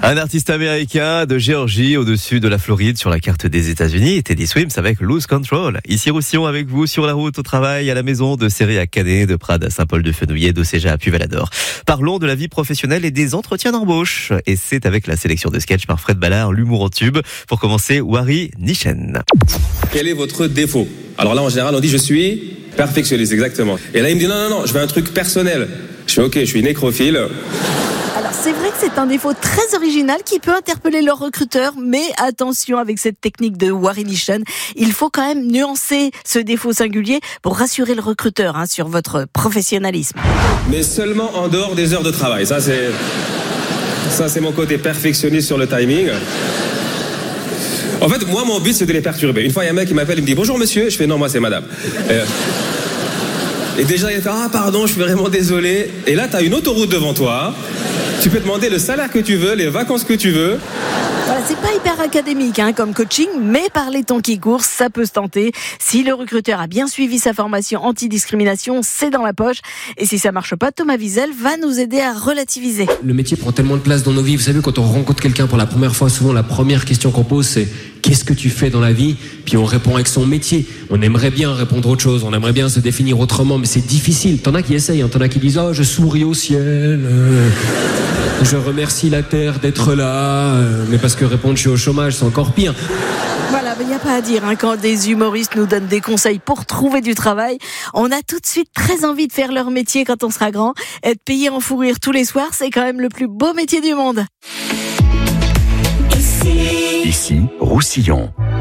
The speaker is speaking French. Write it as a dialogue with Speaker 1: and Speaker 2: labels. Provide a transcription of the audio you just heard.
Speaker 1: Un artiste américain de Géorgie au-dessus de la Floride sur la carte des États-Unis. Teddy Swims avec Lose Control. Ici Roussillon avec vous sur la route, au travail, à la maison, de Céret à Canet, de Prades à Saint-Paul-de-Fenouillet, d'Océja à Puy-Valador. Parlons de la vie professionnelle et des entretiens d'embauche. Et c'est avec la sélection de sketch par Fred Ballard, l'humour en tube. Pour commencer, Wari Nishen.
Speaker 2: Quel est votre défaut? Alors là, en général, on dit je suis perfectionniste, exactement. Et là, il me dit non, je veux un truc personnel. Je fais ok, je suis nécrophile.
Speaker 3: Alors c'est vrai que c'est un défaut très original qui peut interpeller leurs recruteurs, mais attention avec cette technique de Wari Nishen, il faut quand même nuancer ce défaut singulier pour rassurer le recruteur sur votre professionnalisme.
Speaker 2: Mais seulement en dehors des heures de travail. Ça c'est mon côté perfectionniste sur le timing. En fait, moi, mon but, c'est de les perturber. Une fois, il y a un mec qui m'appelle, il me dit « Bonjour, monsieur ». Je fais « Non, moi, c'est madame ». Et déjà, il fait « Ah, pardon, je suis vraiment désolé ». Et là, tu as une autoroute devant toi. Tu peux demander le salaire que tu veux, les vacances que tu veux.
Speaker 3: Voilà, c'est pas hyper académique comme coaching, mais par les temps qui courent, ça peut se tenter. Si le recruteur a bien suivi sa formation anti-discrimination, c'est dans la poche. Et si ça marche pas, Thomas Wiesel va nous aider à relativiser.
Speaker 4: Le métier prend tellement de place dans nos vies. Vous savez, quand on rencontre quelqu'un pour la première fois, souvent la première question qu'on pose, c'est « Qu'est-ce que tu fais dans la vie ?» Puis on répond avec son métier. On aimerait bien répondre autre chose, on aimerait bien se définir autrement, mais c'est difficile. T'en as qui essayent, t'en as qui disent « Oh, je souris au ciel, je remercie la terre d'être là. » Mais parce que répondre « Je suis au chômage », c'est encore pire.
Speaker 3: Voilà, il n'y a pas à dire. Quand des humoristes nous donnent des conseils pour trouver du travail, on a tout de suite très envie de faire leur métier quand on sera grand. Être payé en fou rire tous les soirs, c'est quand même le plus beau métier du monde.
Speaker 5: Ici, Roussillon.